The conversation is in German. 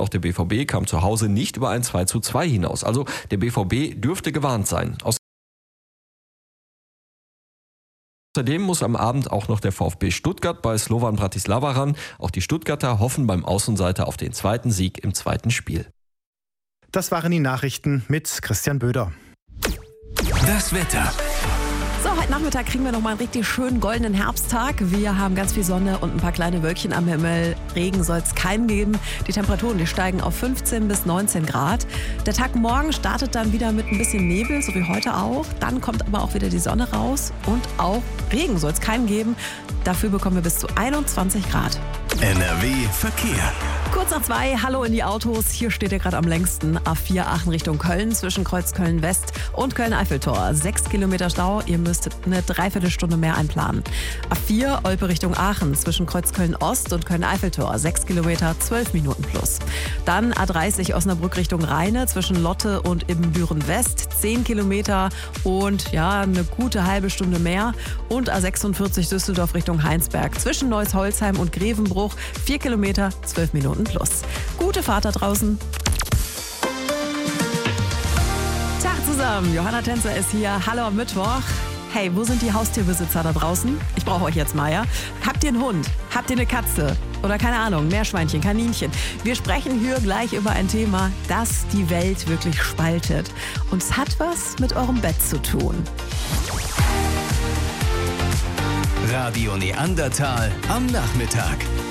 auch der BVB kam zu Hause nicht über ein 2:2 hinaus. Also der BVB dürfte gewarnt sein. Außerdem muss am Abend auch noch der VfB Stuttgart bei Slovan Bratislava ran. Auch die Stuttgarter hoffen beim Außenseiter auf den zweiten Sieg im zweiten Spiel. Das waren die Nachrichten mit Christian Böder. Das Wetter. So, heute Nachmittag kriegen wir nochmal einen richtig schönen goldenen Herbsttag. Wir haben ganz viel Sonne und ein paar kleine Wölkchen am Himmel. Regen soll es keinen geben. Die Temperaturen, die steigen auf 15 bis 19 Grad. Der Tag morgen startet dann wieder mit ein bisschen Nebel, so wie heute auch. Dann kommt aber auch wieder die Sonne raus und auch Regen soll es keinen geben. Dafür bekommen wir bis zu 21 Grad. NRW Verkehr. Kurz nach 2, hallo in die Autos. Hier steht ihr gerade am längsten. A4 Aachen Richtung Köln zwischen Kreuz Köln-West und Köln-Eiffeltor. 6 Kilometer Stau, ihr müsst eine Dreiviertelstunde mehr einplanen. A4 Olpe Richtung Aachen zwischen Kreuz Köln-Ost und Köln-Eiffeltor. 6 Kilometer, 12 Minuten plus. Dann A30 Osnabrück Richtung Rheine zwischen Lotte und Ibbenbüren-West. 10 Kilometer und eine gute halbe Stunde mehr. Und A46 Düsseldorf Richtung Heinsberg zwischen Neuss-Holzheim und Grevenbruch. 4 Kilometer, 12 Minuten plus. Gute Fahrt da draußen. Tag zusammen, Johanna Tänzer ist hier. Hallo am Mittwoch. Hey, wo sind die Haustierbesitzer da draußen? Ich brauche euch jetzt mal, ja? Habt ihr einen Hund? Habt ihr eine Katze? Oder keine Ahnung, Meerschweinchen, Kaninchen? Wir sprechen hier gleich über ein Thema, das die Welt wirklich spaltet. Und es hat was mit eurem Bett zu tun. Radio Neandertal am Nachmittag.